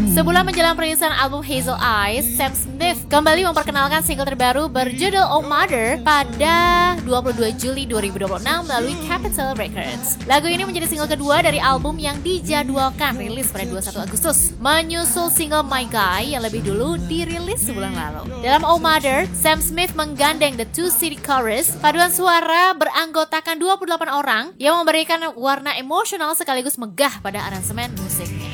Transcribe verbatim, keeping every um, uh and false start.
Sebulan menjelang perilisan album Hazel Eyes, Sam Smith kembali memperkenalkan single terbaru berjudul Oh Mother pada dua puluh dua Juli dua ribu dua puluh enam melalui Capitol Records. Lagu ini menjadi single kedua dari album yang dijadwalkan rilis pada dua puluh satu Agustus, menyusul single My Guy yang lebih dulu dirilis sebulan lalu. Dalam Oh Mother, Sam Smith menggandeng The Two City Chorus, paduan suara beranggotakan dua puluh delapan orang yang memberikan warna emosional sekaligus megah pada aransemen musiknya.